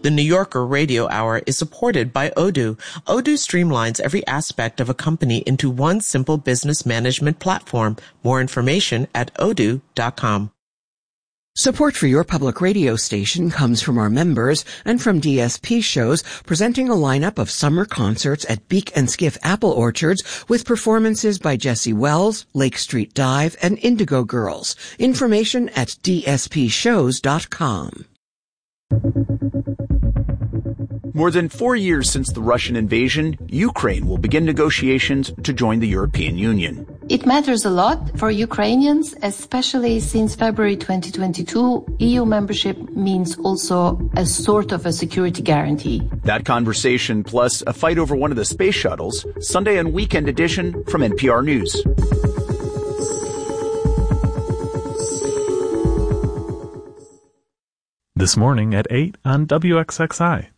The New Yorker Radio Hour is supported by Odoo. Odoo streamlines every aspect of a company into one simple business management platform. More information at odoo.com. Support for your public radio station comes from our members and from DSP Shows, presenting a lineup of summer concerts at Beak and Skiff Apple Orchards with performances by Jesse Wells, Lake Street Dive, and Indigo Girls. Information at dspshows.com. More than 4 years since the Russian invasion, Ukraine will begin negotiations to join the European Union. It matters a lot for Ukrainians, especially since February 2022, EU membership means also a sort of a security guarantee. That conversation plus a fight over one of the space shuttles, Sunday and Weekend edition from NPR News. This morning at 8 on WXXI.